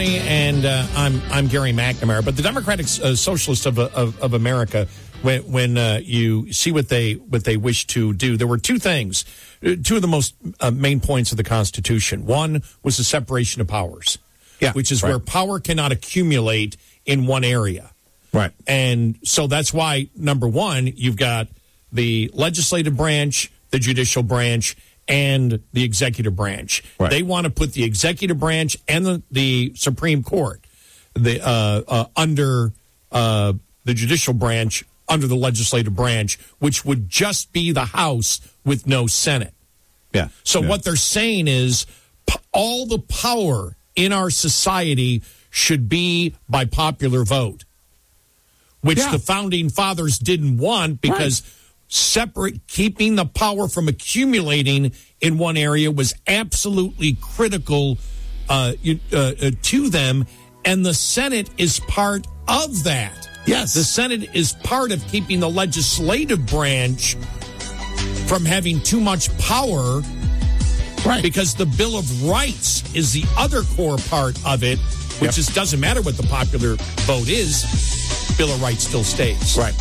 And I'm Gary McNamara. But the Democratic Socialists of America, when you see what they wish to do, there were two things, two of the most main points of the Constitution. One was the separation of powers, which is where power cannot accumulate in one area. Right. And so that's why, number one, you've got the legislative branch, the judicial branch, and the executive branch. Right. They want to put the executive branch and the Supreme Court under the judicial branch, under the legislative branch, which would just be the House with no Senate. Yeah. So what they're saying is all the power in our society should be by popular vote, which the founding fathers didn't want because keeping the power from accumulating in one area was absolutely critical to them, and the Senate is part of that. Yes. The Senate is part of keeping the legislative branch from having too much power, because the Bill of Rights is the other core part of it, which doesn't matter what the popular vote is, Bill of Rights still stays. Right.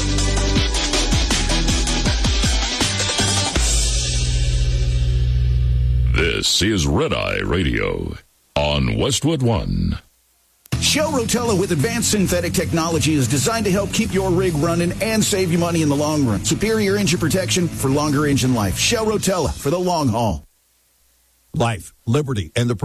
This is Red Eye Radio on Westwood One. Shell Rotella with advanced synthetic technology is designed to help keep your rig running and save you money in the long run. Superior engine protection for longer engine life. Shell Rotella for the long haul. Life, liberty, and the